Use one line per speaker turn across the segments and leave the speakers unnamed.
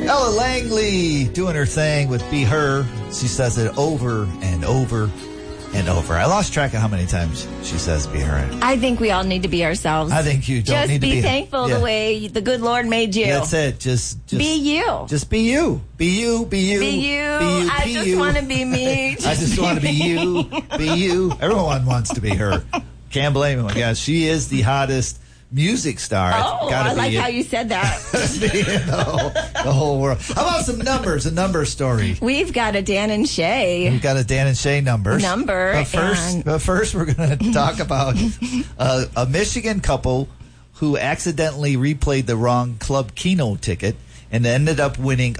Ella Langley doing her thing with Be Her. She says it over and over and over. I lost track of how many times she says Be Her.
I think we all need to be ourselves.
I think you don't need to be.
Just be thankful the way the good Lord made you.
That's it. Just
be you.
Just be you. Be you. Be you.
Be you. I just want to be me.
I just want to be you. Be you. Everyone wants to be her. Can't blame him. Yeah, she is the hottest music star.
Oh, I like how you said that.
The whole world. How about some numbers? A number story.
We've got a Dan and Shay.
We've got a Dan and Shay number. But first we're going to talk about a Michigan couple who accidentally replayed the wrong Club Keno ticket and ended up winning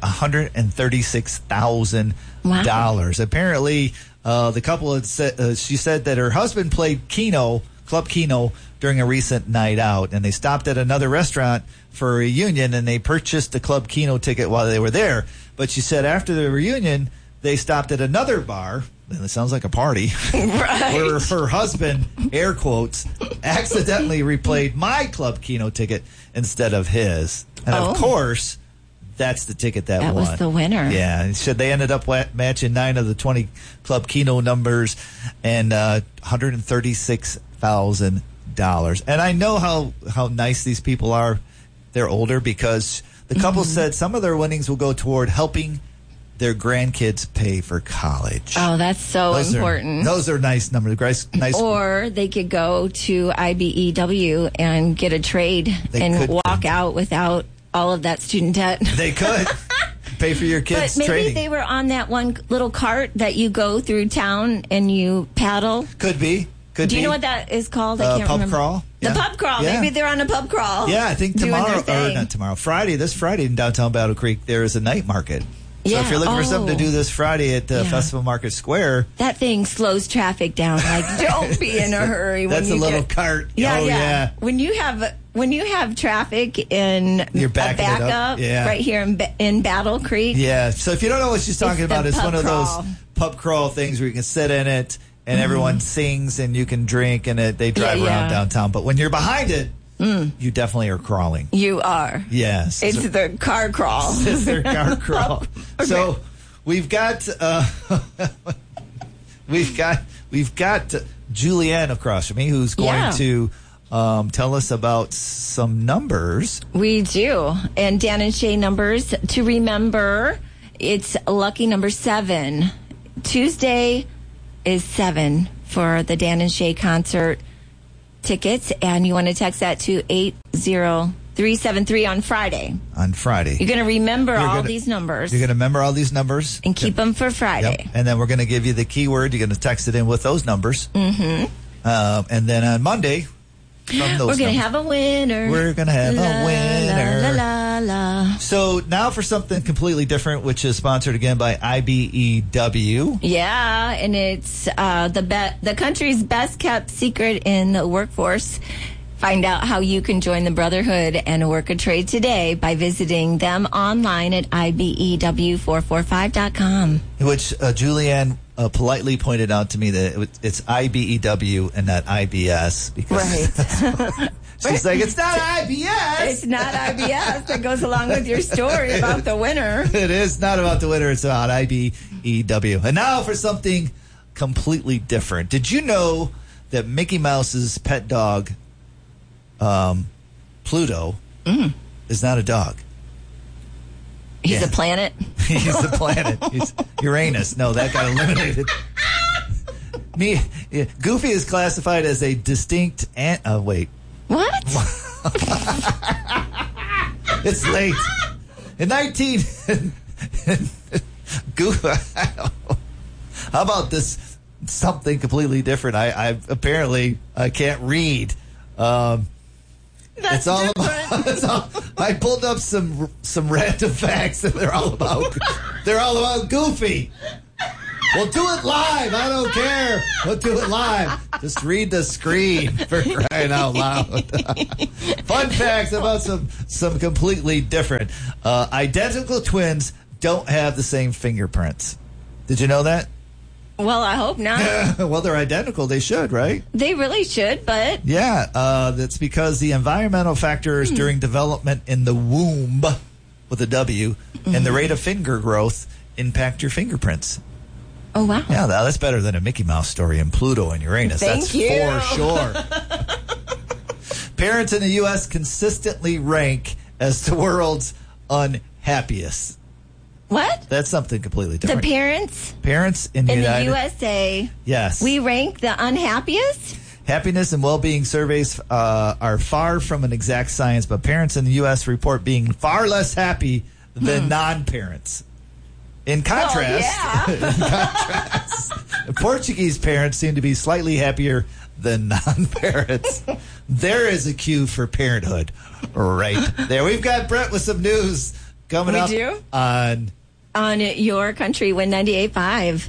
$136,000. Wow. Apparently, the couple had said, she said that her husband played Club Keno during a recent night out, and they stopped at another restaurant for a reunion, and they purchased a Club Keno ticket while they were there. But she said after the reunion, they stopped at another bar, and it sounds like a party,
right,
where her husband, air quotes, accidentally replayed my Club Keno ticket instead of his. And of course, that's the ticket that won.
That was the winner.
Yeah. Said they ended up matching 9 of the 20 Club Keno numbers and $136,000. And I know how nice these people are. They're older because the couple said some of their winnings will go toward helping their grandkids pay for college.
Oh, that's so important.
Those are nice numbers. Nice.
Or they could go to IBEW and get a trade and walk out without all of that student debt.
They could. Pay for your kids'
training. But maybe
training.
they were on that one little cart that you go through town and you paddle.
Could be.
Do you know what that is called? I can't remember.
Pub crawl?
The pub crawl.
Yeah.
Maybe they're on a pub crawl.
Yeah, I think tomorrow, or not tomorrow, this Friday in downtown Battle Creek, there is a night market. So if you're looking for something to do this Friday at Festival Market Square.
That thing slows traffic down. Like, don't be in a hurry.
That's a little cart.
Yeah. When you have traffic in
you're backing
a backup right here in Battle Creek.
Yeah. So if you don't know what she's talking about, it's one of those pub crawl things where you can sit in it and everyone sings and you can drink and they drive around downtown. But when you're behind it, you definitely are crawling.
You are.
Yes.
It's the car crawl.
It's their car crawl. Okay. So we've got Julianne across from me who's going to tell us about some numbers.
We do. And Dan and Shay numbers to remember. It's lucky number 7. Tuesday is 7 for the Dan and Shay concert tickets, and you want to text that to 80373 on Friday.
On Friday.
You're going to remember all these numbers.
You're going to remember all these numbers.
And keep them for Friday.
Yep. And then we're going to give you the keyword. You're going to text it in with those numbers. Mm-hmm. And then on Monday, from those
we're going to have a winner.
We're going to have a winner.
La, la, la.
So now for something completely different, which is sponsored again by IBEW.
Yeah, and it's the country's best kept secret in the workforce. Find out how you can join the Brotherhood and work a trade today by visiting them online at IBEW445.com.
Which Julianne politely pointed out to me that it's IBEW and not IBS. Because she's like, it's not IBS.
It's not IBS. That goes along with your story about the winner.
It is not about the winner. It's about IBEW. And now for something completely different. Did you know that Mickey Mouse's pet dog, Pluto, is not a dog?
He's a planet?
He's a planet. He's Uranus. No, that got eliminated. Goofy is classified as a distinct wait.
What?
It's late. In 19... Goofy... How about this? Something completely different. I can't read.
That's
I pulled up some random facts, and they're all about Goofy. We'll do it live. I don't care. We'll do it live. Just read the screen, for crying out loud. Fun facts about some completely different. Identical twins don't have the same fingerprints. Did you know that?
Well, I hope not.
Well, they're identical. They should, right?
They really should, but...
Yeah, that's because the environmental factors during development in the womb with a W, and the rate of finger growth impact your fingerprints.
Oh, wow.
Yeah, that's better than a Mickey Mouse story in Pluto and Uranus.
Thank you.
That's for sure. Parents in the U.S. consistently rank as the world's unhappiest.
What?
That's something completely different.
The parents
in
the USA.
Yes.
We rank the unhappiest?
Happiness and well-being surveys are far from an exact science, but parents in the U.S. report being far less happy than non-parents. In contrast, Portuguese parents seem to be slightly happier than non-parents. There is a cue for parenthood right there. We've got Brett with some news coming up on
Your Country, Win 98.5.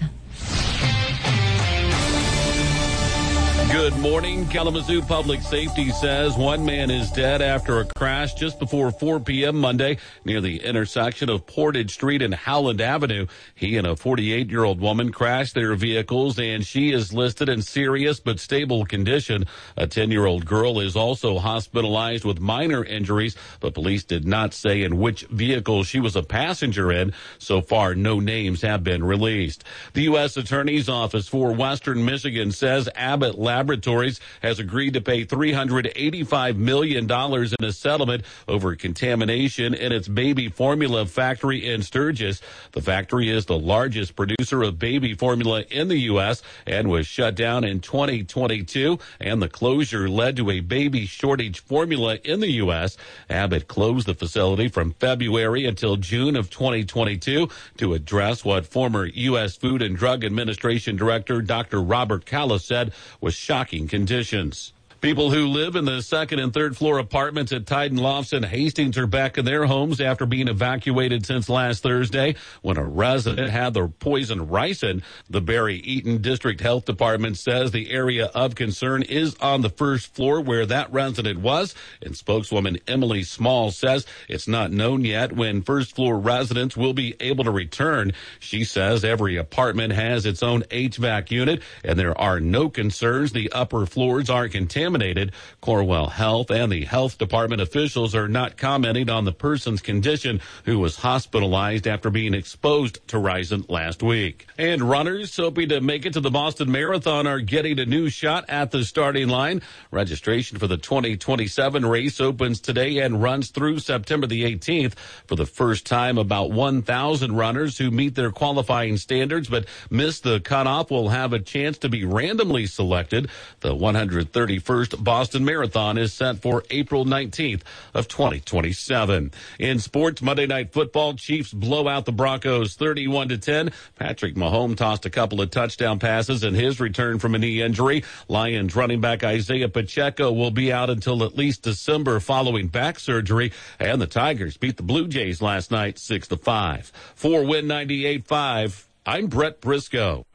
Good morning. Kalamazoo Public Safety says one man is dead after a crash just before 4 p.m. Monday near the intersection of Portage Street and Howland Avenue. He and a 48-year-old woman crashed their vehicles, and she is listed in serious but stable condition. A 10-year-old girl is also hospitalized with minor injuries, but police did not say in which vehicle she was a passenger in. So far, no names have been released. The U.S. Attorney's Office for Western Michigan says Abbott Laboratories has agreed to pay $385 million in a settlement over contamination in its baby formula factory in Sturgis. The factory is the largest producer of baby formula in the U.S. and was shut down in 2022, and the closure led to a baby shortage formula in the U.S. Abbott closed the facility from February until June of 2022 to address what former U.S. Food and Drug Administration Director Dr. Robert Callis said was shocking conditions. People who live in the second and third floor apartments at Titan Lofts in Hastings are back in their homes after being evacuated since last Thursday when a resident had the poison ricin. The Barry Eaton District Health Department says the area of concern is on the first floor where that resident was, and spokeswoman Emily Small says it's not known yet when first floor residents will be able to return. She says every apartment has its own HVAC unit and there are no concerns the upper floors are contaminated. Corewell Health and the health department officials are not commenting on the person's condition who was hospitalized after being exposed to ricin last week. And runners hoping to make it to the Boston Marathon are getting a new shot at the starting line. Registration for the 2027 race opens today and runs through September the 18th. For the first time, about 1,000 runners who meet their qualifying standards but miss the cutoff will have a chance to be randomly selected. The 131st Boston Marathon is set for April 19th of 2027. In sports, Monday Night Football, Chiefs blow out the Broncos 31-10. Patrick Mahomes tossed a couple of touchdown passes in his return from a knee injury. Lions running back Isaiah Pacheco will be out until at least December following back surgery. And the Tigers beat the Blue Jays last night 6-5. For Win 98.5, I'm Brett Briscoe.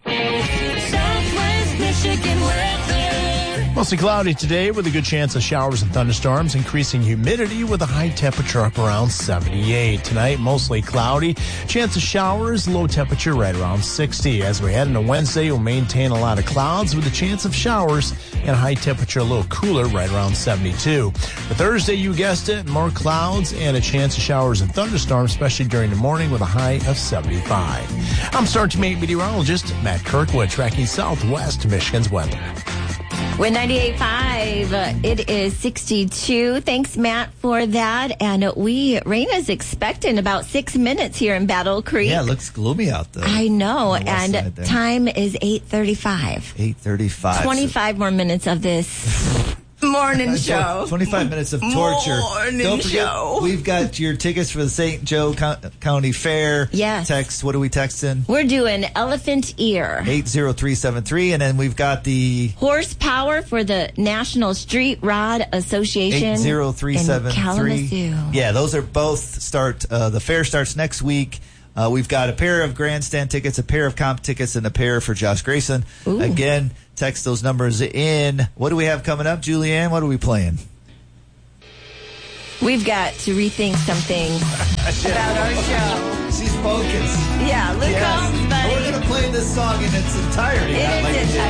Southwest Michigan weather.
Mostly cloudy today with a good chance of showers and thunderstorms, increasing humidity with a high temperature up around 78. Tonight, mostly cloudy, chance of showers, low temperature right around 60. As we head into Wednesday, we'll maintain a lot of clouds with a chance of showers and a high temperature a little cooler right around 72. For Thursday, you guessed it, more clouds and a chance of showers and thunderstorms, especially during the morning with a high of 75. I'm Star Teammate Meteorologist Matt Kirkwood, tracking Southwest Michigan's weather.
Win 98.5, it is 62. Thanks, Matt, for that. And rain is expected in about 6 minutes here in Battle Creek.
Yeah, it looks gloomy out there.
I know. And
there.
time is 8:35.
8:35.
25 more minutes of this morning show.
25 minutes of torture. Don't forget,
show.
We've got your tickets for the St. Joe County Fair.
Yes.
Text, what are we texting?
We're doing Elephant Ear.
80373. And then we've got the
Horsepower for the National Street Rod Association
80373.
in Kalamazoo.
Yeah, those are both the fair starts next week. We've got a pair of grandstand tickets, a pair of comp tickets, and a pair for Josh Grayson.
Ooh.
Again, text those numbers in. What do we have coming up, Julianne? What are we playing?
We've got to rethink some things about our show.
She's focused.
Yeah, Luke Combs, but
We're going to play this song in its entirety.
it
not
is
like we did